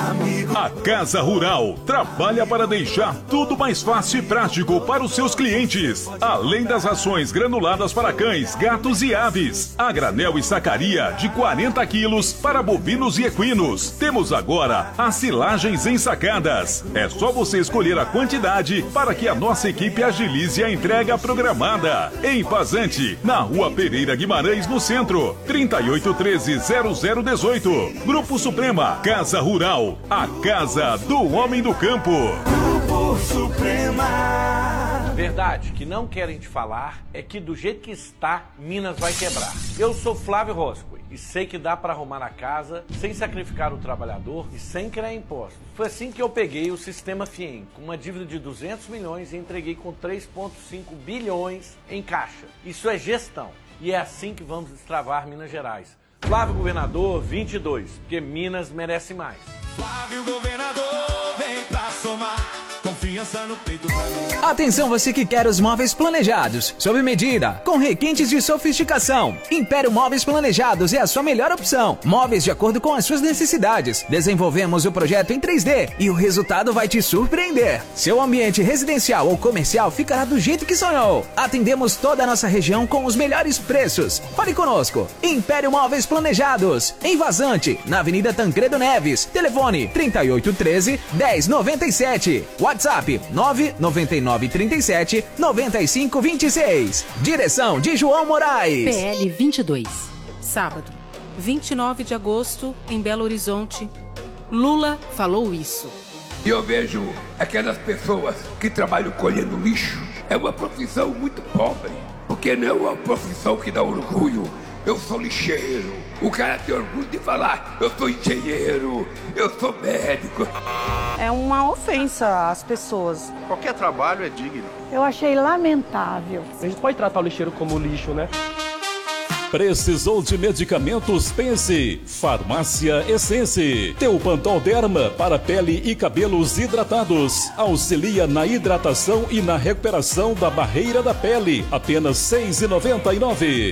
A Casa Rural trabalha para deixar tudo mais fácil e prático para os seus clientes. Além das rações granuladas para cães, gatos e aves, a granel e sacaria de 40 quilos para bovinos e equinos. Temos agora as silagens ensacadas. É só você escolher a quantidade para que a nossa equipe agilize a entrega programada. Em Vazante, na Rua Pereira Guimarães, no centro, 3813-0018. Grupo Suprema, Casa Rural, a casa do homem do campo. Grupo Suprema. Verdade que não querem te falar é que do jeito que está, Minas vai quebrar. Eu sou Flávio Rosco e sei que dá para arrumar a casa sem sacrificar o trabalhador e sem criar impostos. Foi assim que eu peguei o Sistema FIEM, com uma dívida de 200 milhões e entreguei com 3,5 bilhões em caixa. Isso é gestão e é assim que vamos destravar Minas Gerais. Flávio Governador 22, porque Minas merece mais. Flávio Governador, vem pra somar. Confiança no peito pra mim. Atenção você que quer os móveis planejados, sob medida, com requintes de sofisticação. Império Móveis Planejados é a sua melhor opção. Móveis de acordo com as suas necessidades. Desenvolvemos o projeto em 3D e o resultado vai te surpreender. Seu ambiente residencial ou comercial ficará do jeito que sonhou. Atendemos toda a nossa região com os melhores preços. Fale conosco. Império Móveis Planejados, em Vazante, na Avenida Tancredo Neves. Telefone 3813-1097. WhatsApp 99937-9526. Direção de João Moraes. PL 22. Sábado, 29 de agosto, em Belo Horizonte. Lula falou isso. E eu vejo aquelas pessoas que trabalham colhendo lixo. É uma profissão muito pobre, porque não é uma profissão que dá orgulho. Eu sou lixeiro. O cara tem orgulho de falar, eu sou engenheiro, eu sou médico. É uma ofensa às pessoas. Qualquer trabalho é digno. Eu achei lamentável. A gente pode tratar o lixeiro como lixo, né? Precisou de medicamentos? Pense. Farmácia Essence. Teopantal Derma para pele e cabelos hidratados. Auxilia na hidratação e na recuperação da barreira da pele. Apenas R$ 6,99.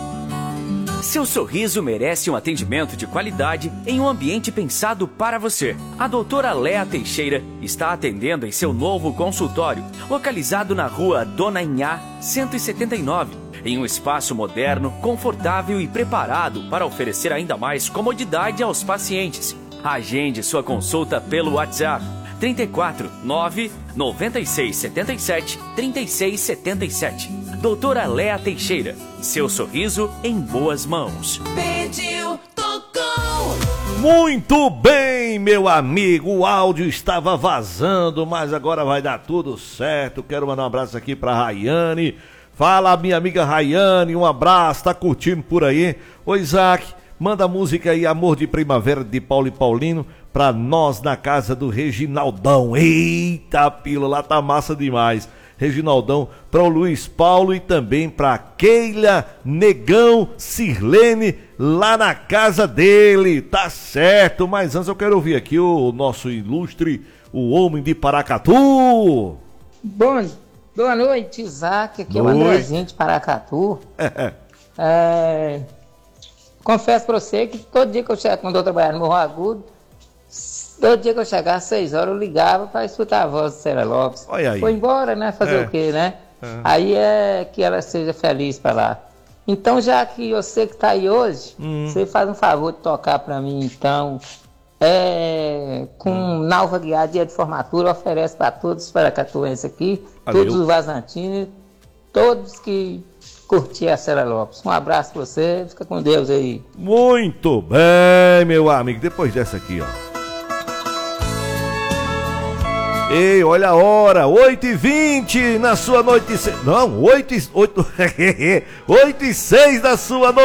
Seu sorriso merece um atendimento de qualidade em um ambiente pensado para você. A doutora Léa Teixeira está atendendo em seu novo consultório, localizado na rua Dona Inhá, 179, em um espaço moderno, confortável e preparado para oferecer ainda mais comodidade aos pacientes. Agende sua consulta pelo WhatsApp 34 9 96 77 36 77. Doutora Léa Teixeira, seu sorriso em boas mãos. Pediu, tocou. Muito bem, meu amigo, o áudio estava vazando, mas agora vai dar tudo certo. Quero mandar um abraço aqui pra Rayane. Fala, minha amiga Rayane, um abraço, tá curtindo por aí? Ô Isaac, manda a música aí, Amor de Primavera, de Paulo e Paulino, pra nós na casa do Reginaldão. Eita, pila, lá tá massa demais. Reginaldão, para o Luiz Paulo e também para Keila, Negão, Sirlene, lá na casa dele, tá certo, mas antes eu quero ouvir aqui o nosso ilustre, o homem de Paracatu. Boa noite, Isaac, aqui é o Andrezinho de Paracatu. Confesso para você que todo dia que eu chego, quando eu trabalhava no Morro Agudo, todo dia que eu chegava às 6 horas, eu ligava para escutar a voz do Cera Lopes. Olha aí. Foi embora, né? Fazer o quê, né? Aí é que ela seja feliz para lá. Então, já que você que tá aí hoje, você faz um favor de tocar para mim, então, com Nalva Guiar, dia de formatura, oferece para todos os paracatuenses aqui, Valeu. todos os vazantinos, todos que curtir a Cera Lopes. Um abraço para você, fica com Deus aí. Muito bem, meu amigo, depois dessa aqui, ó. Ei, olha a hora, 8h20 na sua noite... Não, 8h06 da sua noite.